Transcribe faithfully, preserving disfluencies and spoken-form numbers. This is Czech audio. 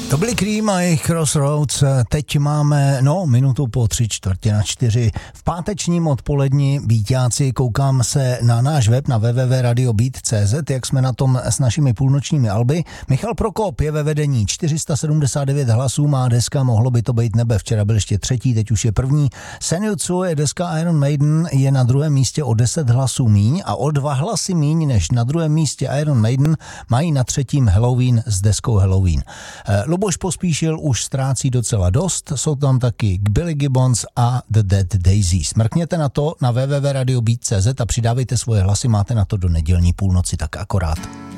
To byly Cream a jejich Crossroads. Teď máme, no, minutu po tři čtvrtě na čtyři. V pátečním odpoledni Beatáci, koukám se na náš web na w w w tečka radio beat tečka c z, jak jsme na tom s našimi půlnočními alby. Michal Prokop je ve vedení, čtyři sta sedmdesát devět hlasů má deska Mohlo by to být nebe, včera byl ještě třetí, teď už je první. Senjutsu je deska Iron Maiden, je na druhém místě o deset hlasů míň a o dva hlasy míň než na druhém místě Iron Maiden mají na třetím Halloween s deskou Halloween. Luboš Pospíšil už ztrácí docela dost, jsou tam taky Billy Gibbons a The Dead Daisies. Mrkněte na to na w w w tečka radio beat tečka c z a přidávejte svoje hlasy, máte na to do nedělní půlnoci, tak akorát.